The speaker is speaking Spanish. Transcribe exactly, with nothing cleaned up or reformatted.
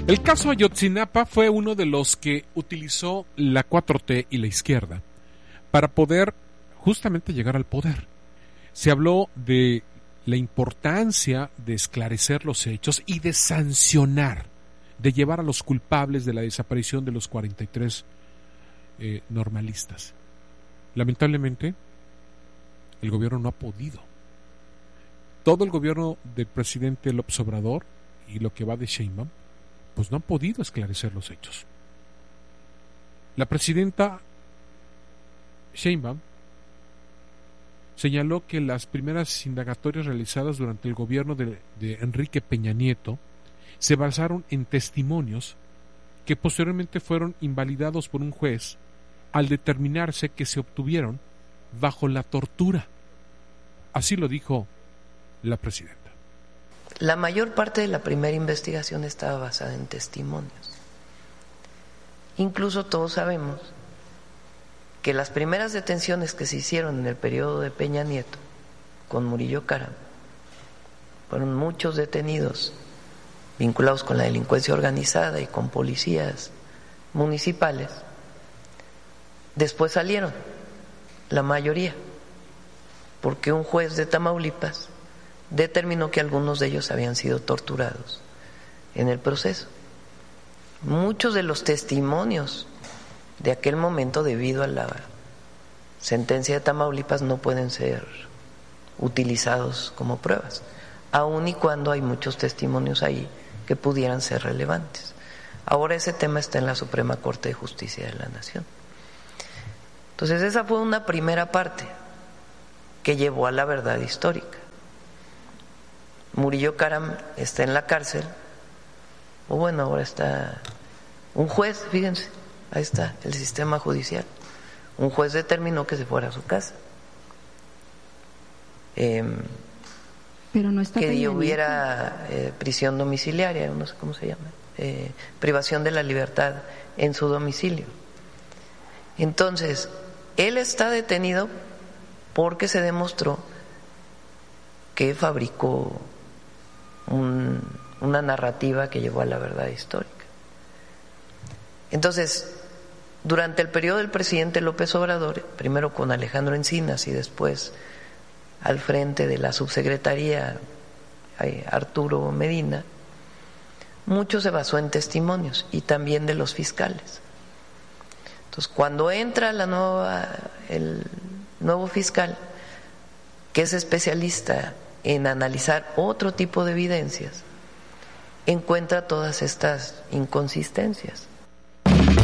El caso Ayotzinapa fue uno de los que utilizó la cuatro T y la izquierda para poder justamente llegar al poder. Se habló de la importancia de esclarecer los hechos y de sancionar, de llevar a los culpables de la desaparición de los cuarenta y tres eh, normalistas. Lamentablemente, el gobierno no ha podido. Todo el gobierno del presidente López Obrador y lo que va de Sheinbaum, pues no han podido esclarecer los hechos. La presidenta Sheinbaum señaló que las primeras indagatorias realizadas durante el gobierno de, de Enrique Peña Nieto se basaron en testimonios que posteriormente fueron invalidados por un juez al determinarse que se obtuvieron bajo la tortura. Así lo dijo la presidenta. La mayor parte de la primera investigación estaba basada en testimonios. Incluso todos sabemos que las primeras detenciones que se hicieron en el periodo de Peña Nieto con Murillo Karam fueron muchos detenidos vinculados con la delincuencia organizada y con policías municipales. Después salieron, la mayoría, porque un juez de Tamaulipas determinó que algunos de ellos habían sido torturados en el proceso. Muchos de los testimonios de aquel momento, debido a la sentencia de Tamaulipas, no pueden ser utilizados como pruebas, aun y cuando hay muchos testimonios ahí que pudieran ser relevantes. Ahora ese tema está en la Suprema Corte de Justicia de la Nación. Entonces esa fue una primera parte que llevó a la verdad histórica. Murillo Karam está en la cárcel, o bueno, ahora está un juez, fíjense, ahí está el sistema judicial. Un juez determinó que se fuera a su casa. Eh, Pero no está que hubiera eh, prisión domiciliaria, no sé cómo se llama, eh, privación de la libertad en su domicilio. Entonces, él está detenido porque se demostró que fabricó un, una narrativa que llevó a la verdad histórica. Entonces, durante el periodo del presidente López Obrador, primero con Alejandro Encinas y después al frente de la subsecretaría Arturo Medina, mucho se basó en testimonios y también de los fiscales. Entonces, cuando entra la nueva, el nuevo fiscal, que es especialista en analizar otro tipo de evidencias, encuentra todas estas inconsistencias.